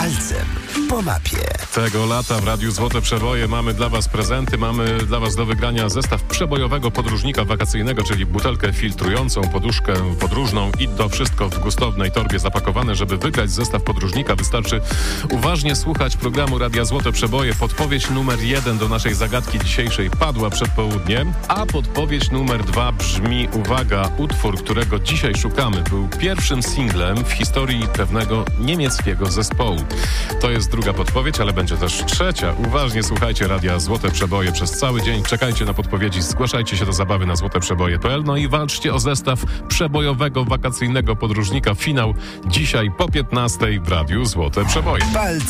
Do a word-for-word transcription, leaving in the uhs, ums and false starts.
Palcem po mapie. Tego lata w Radiu Złote Przeboje mamy dla Was prezenty, mamy dla Was do wygrania zestaw przebojowego podróżnika wakacyjnego, czyli butelkę filtrującą, poduszkę podróżną i to wszystko w gustownej torbie zapakowane. Żeby wygrać zestaw podróżnika, wystarczy uważnie słuchać programu Radia Złote Przeboje. Podpowiedź numer jeden do naszej zagadki dzisiejszej padła przed południem, a podpowiedź numer dwa brzmi, uwaga, utwór, którego dzisiaj szukamy, był pierwszym singlem w historii pewnego niemieckiego zespołu. To jest druga podpowiedź, ale będzie też trzecia. Uważnie słuchajcie Radia Złote Przeboje przez cały dzień. Czekajcie na podpowiedzi, zgłaszajcie się do zabawy na złoteprzeboje kropka p l. No i walczcie o zestaw przebojowego wakacyjnego podróżnika. Finał dzisiaj po piętnastej w Radiu Złote Przeboje.